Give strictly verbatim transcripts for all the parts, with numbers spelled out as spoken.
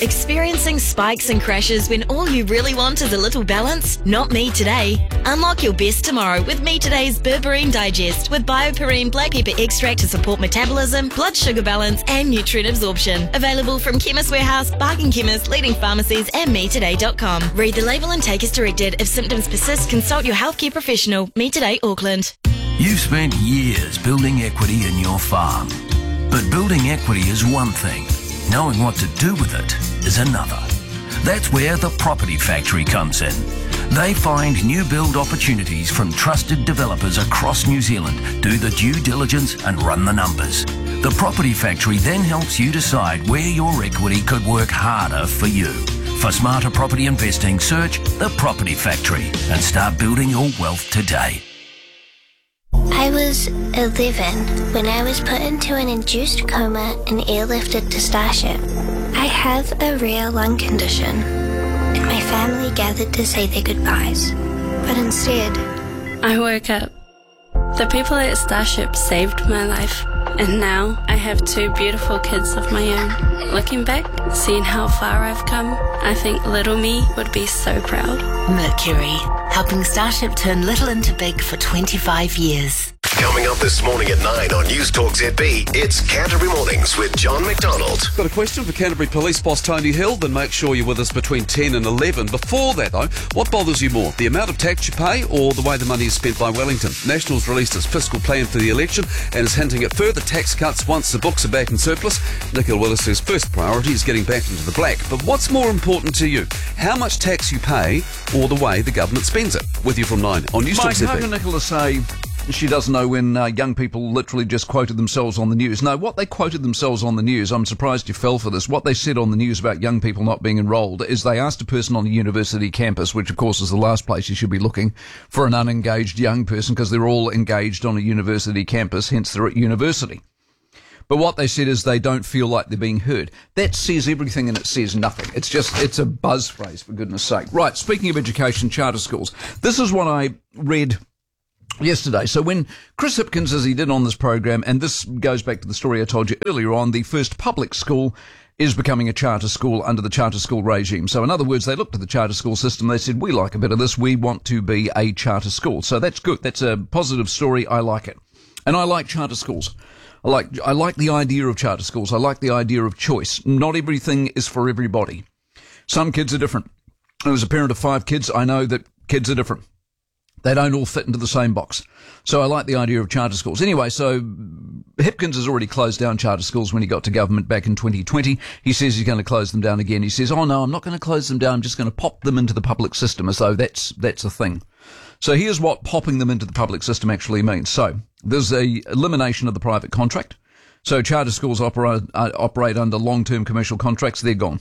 Experiencing spikes and crashes when all you really want is a little balance? Not me today. Unlock your best tomorrow with Me Today's Berberine Digest with BioPerine black pepper extract to support metabolism, blood sugar balance and nutrient absorption. Available from Chemist Warehouse, Bargain Chemist, leading pharmacies and me today dot com. Read the label and take as directed. If symptoms persist, consult your healthcare professional. Me Today Auckland. You've spent years building equity in your farm. But building equity is one thing. Knowing what to do with it is another. That's where the Property Factory comes in. They find new build opportunities from trusted developers across New Zealand, do the due diligence and run the numbers. The Property Factory then helps you decide where your equity could work harder for you. For smarter property investing, search The Property Factory and start building your wealth today. I was eleven when I was put into an induced coma and airlifted to Starship. I have a rare lung condition, and my family gathered to say their goodbyes. But instead, I woke up. The people at Starship saved my life, and now I have two beautiful kids of my own. Looking back, seeing how far I've come, I think little me would be so proud. Mercury, helping Starship turn little into big for twenty-five years. Coming up this morning at nine on News Talk Z B, it's Canterbury Mornings with John McDonald. Got a question for Canterbury Police Boss Tony Hill? Then make sure you're with us between ten and eleven. Before that, though, what bothers you more, the amount of tax you pay or the way the money is spent by Wellington? National's released its fiscal plan for the election and is hinting at further tax cuts once the books are back in surplus. Nicola Willis says first priority is getting back into the black. But what's more important to you? How much tax you pay or the way the government spends it? With you from nine on News Talk Mike, Z B. how can Nicola say she doesn't know when uh, young people literally just quoted themselves on the news? No, what they quoted themselves on the news, I'm surprised you fell for this. What they said on the news about young people not being enrolled is they asked a person on a university campus, which of course is the last place you should be looking for an unengaged young person because they're all engaged on a university campus, hence they're at university. But what they said is they don't feel like they're being heard. That says everything and it says nothing. It's just, it's a buzz phrase, for goodness sake. Right, speaking of education, charter schools. This is what I read yesterday. So when Chris Hipkins, as he did on this program, and this goes back to the story I told you earlier on, the first public school is becoming a charter school under the charter school regime. So in other words, they looked at the charter school system. They said, we like a bit of this. We want to be a charter school. So that's good. That's a positive story. I like it. And I like charter schools. I like, I like the idea of charter schools. I like the idea of choice. Not everything is for everybody. Some kids are different. As a parent of five kids, I know that kids are different. They don't all fit into the same box. So I like the idea of charter schools. Anyway, so Hipkins has already closed down charter schools when he got to government back in twenty twenty. He says he's going to close them down again. He says, oh no, I'm not going to close them down. I'm just going to pop them into the public system as though that's, that's a thing. So here's what popping them into the public system actually means. So there's a elimination of the private contract. So charter schools operate, uh, operate under long-term commercial contracts. They're gone.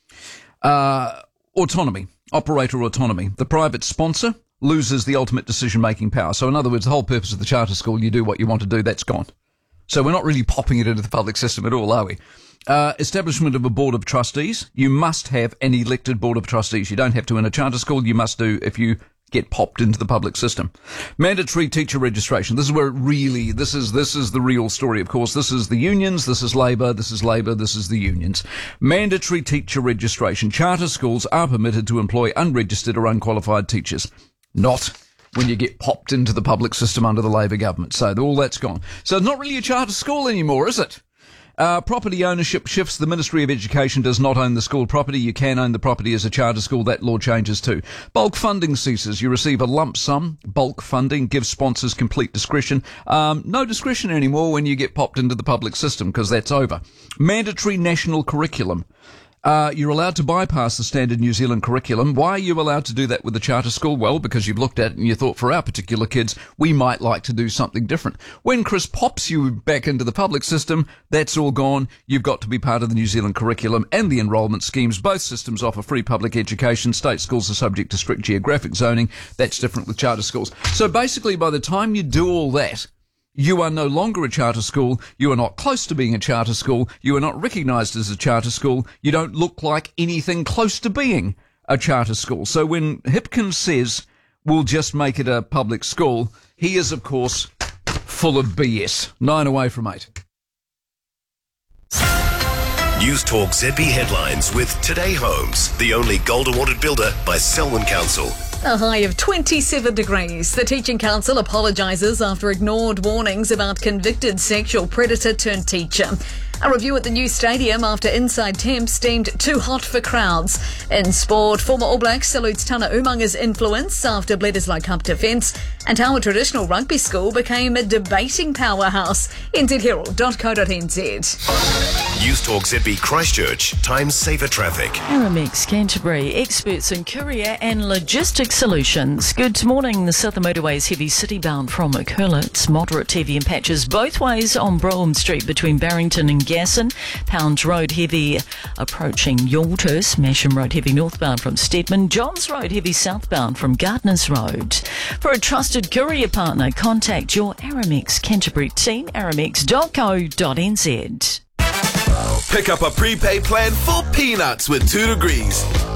Uh, autonomy, operator autonomy. The private sponsor loses the ultimate decision-making power. So in other words, the whole purpose of the charter school, you do what you want to do, that's gone. So we're not really popping it into the public system at all, are we? Uh, establishment of a board of trustees. You must have an elected board of trustees. You don't have to in a charter school. You must do if you get popped into the public system. Mandatory teacher registration. This is where it really, this is, this is the real story, of course. This is the unions, this is Labour, this is Labour, this is the unions. Mandatory teacher registration. Charter schools are permitted to employ unregistered or unqualified teachers. Not when you get popped into the public system under the Labour government. So all that's gone. So it's not really a charter school anymore, is it? Uh, property ownership shifts. The Ministry of Education does not own the school property. You can own the property as a charter school. That law changes too. Bulk funding ceases. You receive a lump sum. Bulk funding gives sponsors complete discretion. Um, no discretion anymore when you get popped into the public system because that's over. Mandatory national curriculum. Uh, you're allowed to bypass the standard New Zealand curriculum. Why are you allowed to do that with the charter school? Well, because you've looked at it and you thought, for our particular kids, we might like to do something different. When Chris pops you back into the public system, that's all gone. You've got to be part of the New Zealand curriculum and the enrolment schemes. Both systems offer free public education. State schools are subject to strict geographic zoning. That's different with charter schools. So basically, by the time you do all that, you are no longer a charter school. You are not close to being a charter school. You are not recognised as a charter school. You don't look like anything close to being a charter school. So when Hipkins says we'll just make it a public school, he is, of course, full of B S. Nine away from eight. News Talk Z B headlines with Today Homes, the only gold awarded builder by Selwyn Council. A high of twenty-seven degrees. The Teaching Council apologises after ignored warnings about convicted sexual predator turned teacher. A review at the new stadium after inside temps deemed too hot for crowds. In sport, former All Blacks salutes Tana Umanga's influence after Bledisloe Cup defence, and how a traditional rugby school became a debating powerhouse. n z herald dot co dot n z. News Talk Z B Christchurch, Time Saver Traffic. Aramex Canterbury, experts in courier and logistics solutions. Good morning. The Southern Motorway is heavy city-bound from Curlitz. Moderate heavy in patches both ways on Brougham Street between Barrington and Gasson. Pounds Road heavy approaching Yalters. Masham Road heavy northbound from Stedman. Johns Road heavy southbound from Gardners Road. For a trusted courier partner, contact your Aramex Canterbury team, aramex dot co dot n z. Pick up a prepaid plan for peanuts with two degrees.